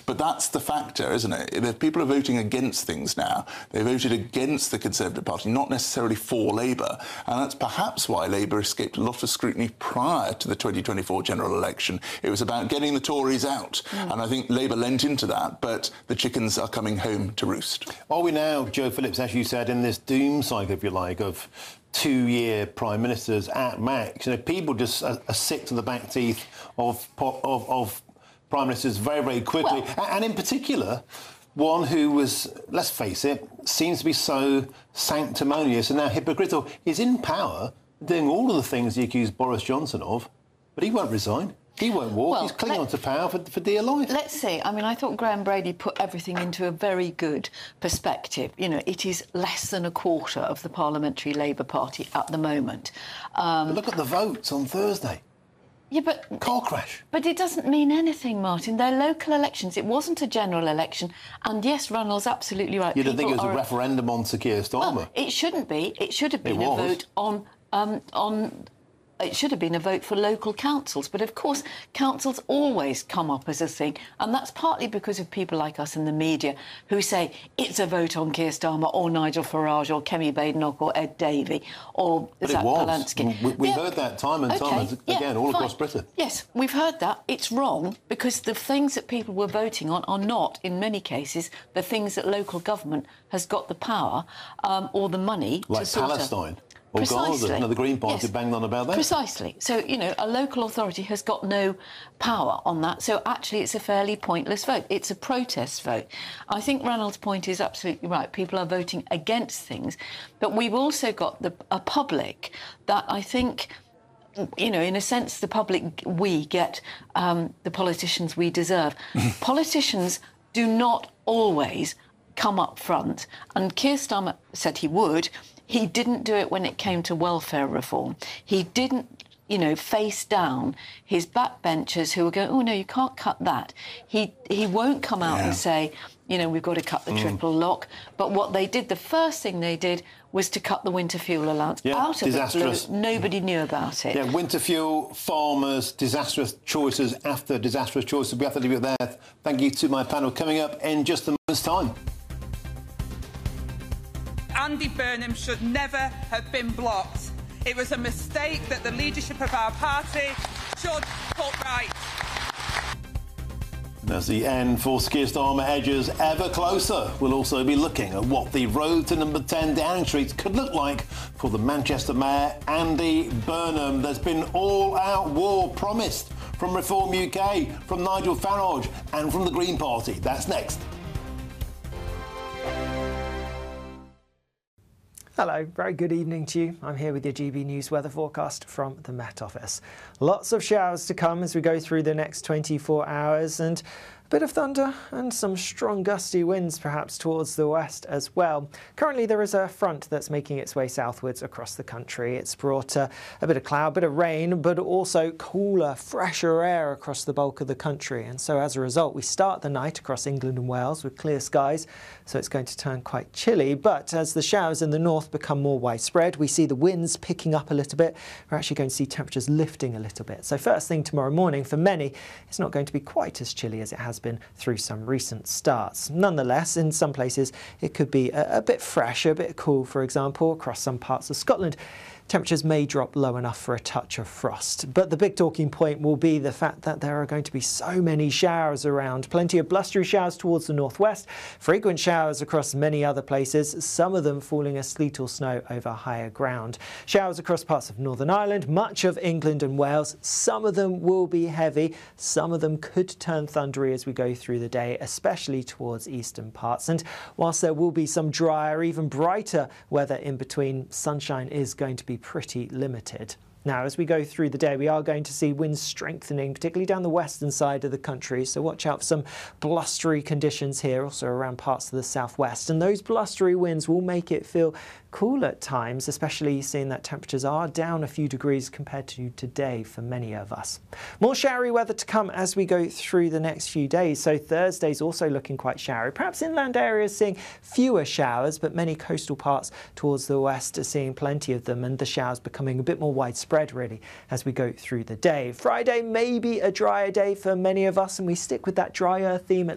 But that's the factor, isn't it? If people are voting against things now, they voted against the Conservative Party, not necessarily for Labour. And that's perhaps why Labour escaped a lot of scrutiny prior to the 2024 general election. It was about getting the Tories out. And I think Labour lent into that, but the chickens are coming home to roost. Are we now, Joe Phillips, as you said, in this doom cycle, if you like, of two-year prime ministers at max? You know, people just are sick to the back teeth of prime ministers very, very quickly. Well, and in particular, one who was, let's face it, seems to be so sanctimonious and now hypocritical, is in power, doing all of the things he accused Boris Johnson of, but he won't resign. He won't walk. Well, he's clinging on to power for dear life. Let's see. I mean, I thought Graham Brady put everything into a very good perspective. You know, it is less than a quarter of the Parliamentary Labour Party at the moment. But look at the votes on Thursday. Yeah, but... Car crash. But it doesn't mean anything, Martin. They're local elections. It wasn't a general election. And yes, Ronald's absolutely right. You don't think it was a referendum on Sir Keir Starmer? Well, it shouldn't be. It should have been a vote on... It should have been a vote for local councils, but of course councils always come up as a thing, and that's partly because of people like us in the media who say it's a vote on Keir Starmer or Nigel Farage or Kemi Badenoch or Ed Davey or Zach Polansky. We've heard that time and time again all across Britain. Yes, we've heard that. It's wrong because the things that people were voting on are not, in many cases, the things that local government has got the power or the money to sort out. Like Palestine. Or Gaza, the Green Party banged on about that. Precisely. So, you know, a local authority has got no power on that. So, actually, it's a fairly pointless vote. It's a protest vote. I think Ranald's point is absolutely right. People are voting against things. But we've also got a public that I think... You know, in a sense, the public, we get the politicians we deserve. Politicians do not always come up front. And Keir Starmer said he would. He didn't do it when it came to welfare reform. He didn't, you know, face down his backbenchers who were going, oh, no, you can't cut that. He won't come out and say, you know, we've got to cut the triple lock. But what they did, the first thing they did was to cut the winter fuel allowance out of the blue. Nobody knew about it. Yeah, winter fuel, farmers, disastrous choices after disastrous choices. We have to leave it there. Thank you to my panel. Coming up in just a moment's time. Andy Burnham should never have been blocked. It was a mistake that the leadership of our party should put right. As the end for Keir Starmer edges ever closer, we'll also be looking at what the road to number 10 Downing Street could look like for the Manchester Mayor, Andy Burnham. There's been all-out war promised from Reform UK, from Nigel Farage and from the Green Party. That's next. Hello, very good evening to you. I'm here with your GB News weather forecast from the Met Office. Lots of showers to come as we go through the next 24 hours and a bit of thunder and some strong gusty winds perhaps towards the west as well. Currently there is a front that's making its way southwards across the country. It's brought a bit of cloud, a bit of rain, but also cooler, fresher air across the bulk of the country. And so as a result, we start the night across England and Wales with clear skies, so it's going to turn quite chilly. But as the showers in the north become more widespread, we see the winds picking up a little bit. We're actually going to see temperatures lifting a little bit. So first thing tomorrow morning, for many, it's not going to be quite as chilly as it has been through some recent starts. Nonetheless, in some places it could be a bit fresh, a bit cool, for example, across some parts of Scotland. Temperatures may drop low enough for a touch of frost. But the big talking point will be the fact that there are going to be so many showers around. Plenty of blustery showers towards the northwest, frequent showers across many other places, some of them falling as sleet or snow over higher ground. Showers across parts of Northern Ireland, much of England and Wales. Some of them will be heavy. Some of them could turn thundery as we go through the day, especially towards eastern parts. And whilst there will be some drier, even brighter weather in between, sunshine is going to be pretty limited. Now, as we go through the day, we are going to see winds strengthening, particularly down the western side of the country. So watch out for some blustery conditions here, also around parts of the southwest. And those blustery winds will make it feel cool at times, especially seeing that temperatures are down a few degrees compared to today for many of us. More showery weather to come as we go through the next few days. So Thursday's also looking quite showery. Perhaps inland areas seeing fewer showers, but many coastal parts towards the west are seeing plenty of them, and the showers becoming a bit more widespread really as we go through the day. Friday may be a drier day for many of us, and we stick with that drier theme at